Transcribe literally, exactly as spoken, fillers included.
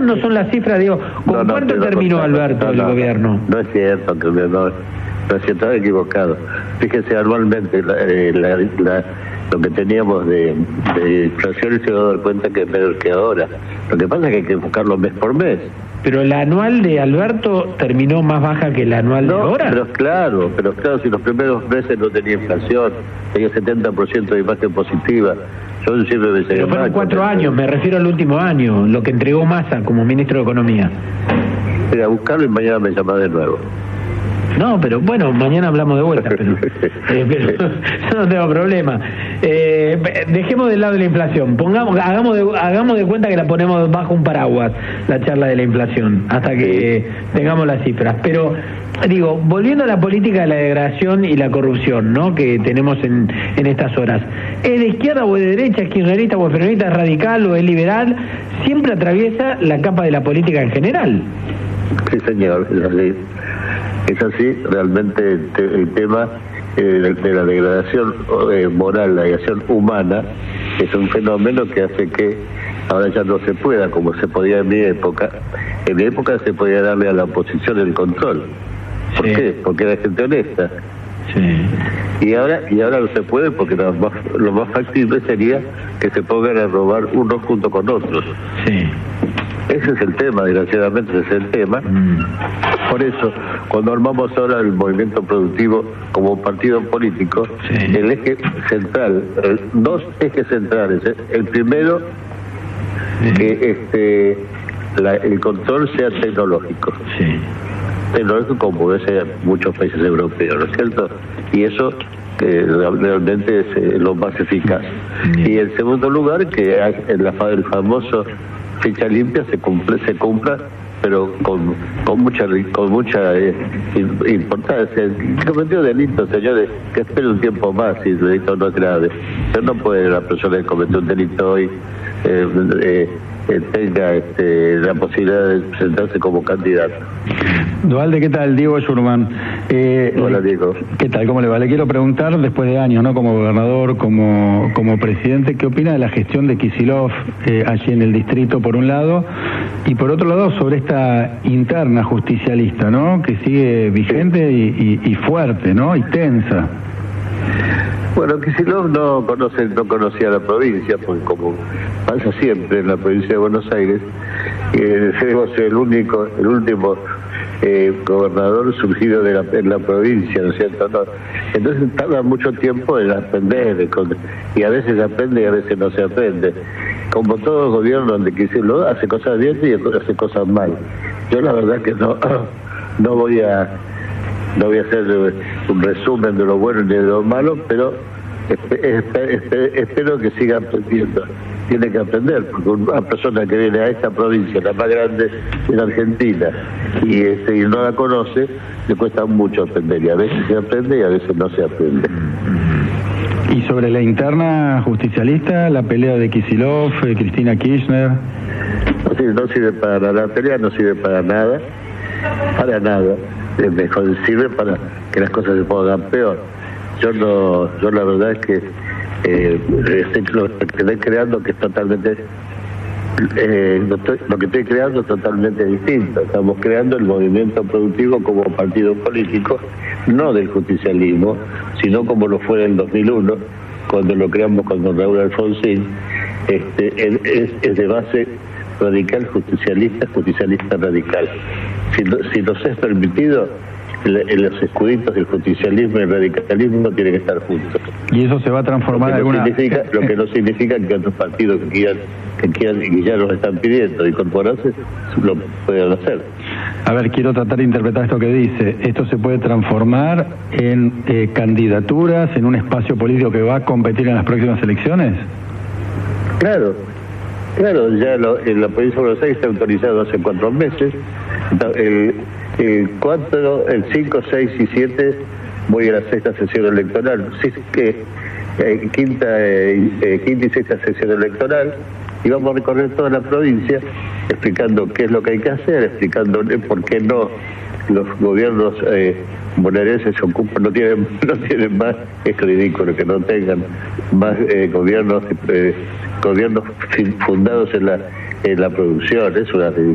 no son las cifras, digo, ¿con no, no, cuánto no, terminó no, Alberto no, el no, gobierno? No es cierto, que no, no es cierto, está equivocado. Fíjese, anualmente la, eh, la, la, lo que teníamos de, de inflación se va a dar cuenta que es menor que ahora. Lo que pasa es que hay que buscarlo mes por mes. Pero la anual de Alberto terminó más baja que la anual no, de ahora. Pero claro, pero claro, si los primeros meses no tenía inflación, tenía setenta por ciento de imagen positiva. Yo siempre me Pero fueron cuatro años, me refiero al último año, lo que entregó Massa como ministro de Economía. Mira, buscarlo y mañana me llama de nuevo. No, pero bueno, mañana hablamos de vuelta, pero, eh, pero yo no tengo problema. Eh, dejemos de lado de la inflación, pongamos, hagamos de, hagamos de cuenta que la ponemos bajo un paraguas, la charla de la inflación, hasta que eh, tengamos las cifras. Pero digo, volviendo a la política de la degradación y la corrupción, ¿no?, que tenemos en, en estas horas, ¿es de izquierda o de derecha, es kirchnerista o es peronista, es radical o es liberal? Siempre atraviesa la capa de la política en general. Sí, señor, es así. Es así, realmente el, te, el tema eh, de, de la degradación eh, moral, la degradación humana, es un fenómeno que hace que ahora ya no se pueda, como se podía en mi época. En mi época se podía darle a la oposición el control. ¿Por sí. qué? Porque era gente honesta. Sí. Y ahora y ahora no se puede, porque lo más, lo más factible sería que se pongan a robar unos junto con otros. Sí. Ese es el tema, desgraciadamente ese es el tema. Mm. Por eso, cuando armamos ahora el movimiento productivo como partido político, sí. el eje central, dos ejes centrales. El primero, sí. que este la, el control sea tecnológico. Sí. Tecnológico como debe ser muchos países europeos, ¿no es cierto? Y eso que realmente es eh, lo más eficaz. Sí. Y en segundo lugar, que en la, el famoso ficha limpia se cumple, se cumpla, pero con, con mucha con mucha eh, importancia. Si cometió delito, señores, que espere un tiempo más si el delito no es grave. Pero no puede la persona que cometió un delito hoy eh, eh, eh, tenga este, la posibilidad de presentarse como candidato. Dualde, ¿qué tal? Diego Schurman. Eh, Hola, Diego. ¿Qué tal? ¿Cómo le va? Le quiero preguntar, después de años, ¿no?, como gobernador, como como presidente, ¿qué opina de la gestión de Kicillof eh, allí en el distrito, por un lado, y por otro lado, sobre esta interna justicialista, ¿no?, que sigue vigente y, y, y fuerte, ¿no?, y tensa? Bueno, Kicillof no conoce, no conocía la provincia, porque como pasa siempre en la provincia de Buenos Aires, eh, seremos el único, el último eh, gobernador surgido de la, en la provincia, ¿no es cierto? No. Entonces tarda mucho tiempo en aprender, y a veces se aprende y a veces no se aprende. Como todo gobierno donde Kicillof hace cosas bien y hace cosas mal. Yo la verdad que no, no voy a... No voy a hacer un resumen de lo bueno ni de lo malo, pero espero que siga aprendiendo. Tiene que aprender, porque una persona que viene a esta provincia, la más grande en Argentina, y, este, y no la conoce, le cuesta mucho aprender, y a veces se aprende y a veces no se aprende. Y sobre la interna justicialista, la pelea de Kicillof, eh, Cristina Kirchner... No sirve, no sirve para nada, la pelea no sirve para nada, para nada. Mejor sirve para que las cosas se pongan peor. Yo no, yo la verdad es que eh, lo que estoy creando que es totalmente eh, lo, estoy, lo que estoy creando es totalmente distinto. Estamos creando el movimiento productivo como partido político, no del justicialismo, sino como lo fue en el dos mil uno, cuando lo creamos con don Raúl Alfonsín. Este, es, es de base radical justicialista, justicialista radical. Si, si nos es permitido, en los escuditos del justicialismo y el radicalismo tienen que estar juntos. Y eso se va a transformar en alguna... Significa, lo que no significa que otros partidos que quieran, que quieran y que ya nos están pidiendo incorporarse, lo puedan hacer. A ver, quiero tratar de interpretar esto que dice. ¿Esto se puede transformar en eh, candidaturas, en un espacio político que va a competir en las próximas elecciones? Claro. Claro, ya lo, en la provincia de Buenos Aires está autorizado hace cuatro meses. El, el cuatro, el cinco, seis y siete voy a la sexta sesión electoral. Sí, que eh, quinta, eh, eh, quinta y sexta sesión electoral, y vamos a recorrer toda la provincia explicando qué es lo que hay que hacer, explicando por qué no los gobiernos eh, bonaerenses se ocupan, no tienen, no tienen más, es ridículo que no tengan más eh, gobiernos eh, gobiernos fundados en la en la producción, es una